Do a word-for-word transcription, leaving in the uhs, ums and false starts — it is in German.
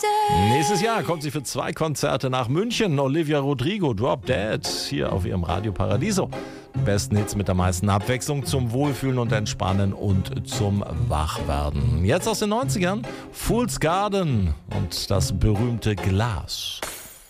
Dead. Nächstes Jahr kommt sie für zwei Konzerte nach München. Olivia Rodrigo, Drop Dead, hier auf ihrem Radio Paradiso. Die besten Hits mit der meisten Abwechslung zum Wohlfühlen und Entspannen und zum Wachwerden. Jetzt aus den neunzigern, Fool's Garden und das berühmte Glas.